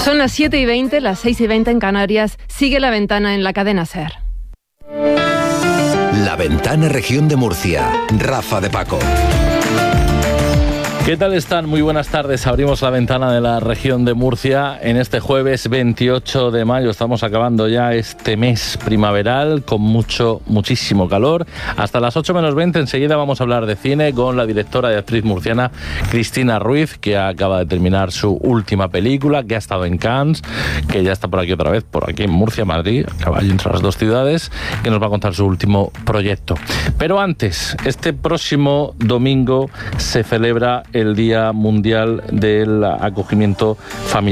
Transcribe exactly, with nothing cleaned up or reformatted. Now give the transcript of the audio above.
Son las siete y veinte, las seis y veinte en Canarias. Sigue La Ventana en la cadena SER. La Ventana, Región de Murcia. Rafa de Paco. ¿Qué tal están? Muy buenas tardes. Abrimos la ventana de la región de Murcia en este jueves veintiocho de mayo. Estamos acabando ya este mes primaveral con mucho, muchísimo calor. Hasta las ocho menos veinte enseguida vamos a hablar de cine con la directora y actriz murciana Cristina Ruiz, que acaba de terminar su última película, que ha estado en Cannes, que ya está por aquí otra vez, por aquí en Murcia, Madrid, a caballo entre las dos ciudades, que nos va a contar su último proyecto. Pero antes, este próximo domingo se celebra el Día Mundial del Acogimiento Familiar.